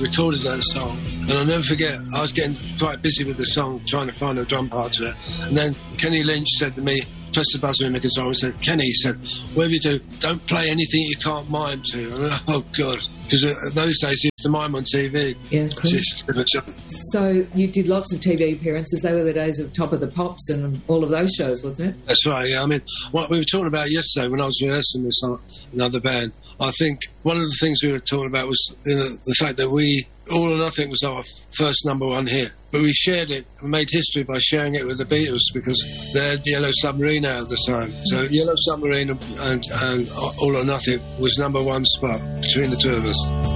recorded that song, and I'll never forget, I was getting quite busy with the song, trying to find a drum part to it, and then Kenny Lynch said to me, pressed the buzzer in the guitar and said, Kenny, he said, whatever you do, don't play anything you can't mime to. And I, oh, God. Because those days, you used to mime on TV. Yeah, cool. So you did lots of TV appearances. They were the days of Top of the Pops and all of those shows, wasn't it? That's right, yeah. I mean, what we were talking about yesterday when I was rehearsing this on another band, I think one of the things we were talking about was the fact that All or Nothing was our first number one hit. But we shared it, we made history by sharing it with the Beatles because they had Yellow Submarine out at the time. So Yellow Submarine and All or Nothing was number one spot between the two of us.